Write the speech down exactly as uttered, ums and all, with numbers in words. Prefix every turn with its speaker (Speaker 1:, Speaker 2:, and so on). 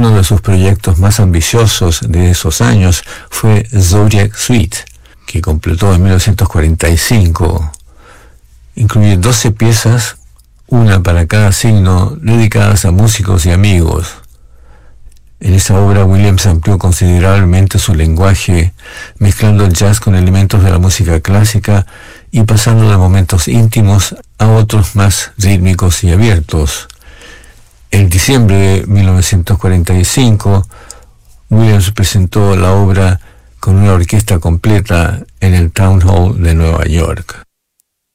Speaker 1: Uno de sus proyectos más ambiciosos de esos años fue Zodiac Suite, que completó en mil novecientos cuarenta y cinco. Incluye doce piezas, una para cada signo, dedicadas a músicos y amigos. En esa obra Williams amplió considerablemente su lenguaje, mezclando el jazz con elementos de la música clásica y pasando de momentos íntimos a otros más rítmicos y abiertos. En diciembre de mil novecientos cuarenta y cinco, Williams presentó la obra con una orquesta completa en el Town Hall de Nueva York.